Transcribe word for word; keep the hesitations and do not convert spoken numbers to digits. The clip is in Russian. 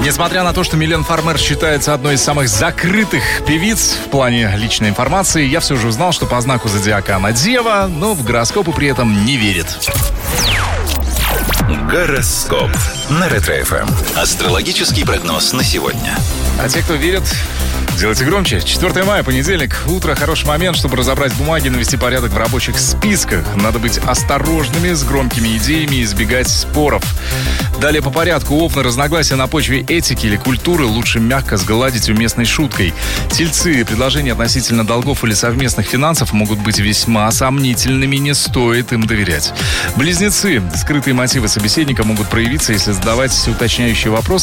Несмотря на то, что Милен Фармер считается одной из самых закрытых певиц в плане личной информации, я все же узнал, что по знаку зодиака она дева, но в гороскопы при этом не верит. Гороскоп на Ретро-эф эм. Астрологический прогноз на сегодня. А те, кто верит, делайте громче. четвёртого мая, понедельник. Утро — хороший момент, чтобы разобрать бумаги, навести порядок в рабочих списках. Надо быть осторожными с громкими идеями и избегать споров. Далее по порядку. Овны, разногласия на почве этики или культуры лучше мягко сгладить уместной шуткой. Тельцы, предложения относительно долгов или совместных финансов могут быть весьма сомнительными, не стоит им доверять. Близнецы, скрытые мотивы собеседника могут проявиться, если задавать уточняющие вопросы